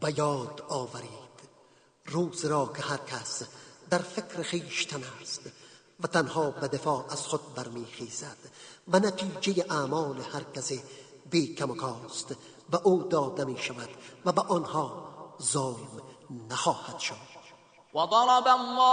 و یاد آورید روز را که هر کس در فکر خویشتن است و تنها به دفاع از خود برمیخیزد و نتیجه اعمال هر کسی بی کم و کاست و او داده می شود و به آنها ظلم نخواهد شد. وضرب الله